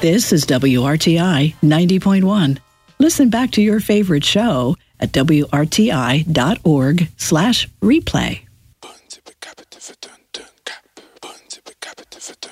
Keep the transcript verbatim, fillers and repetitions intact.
This is W R T I ninety point one. Listen back to your favorite show at W R T I dot org slash replay.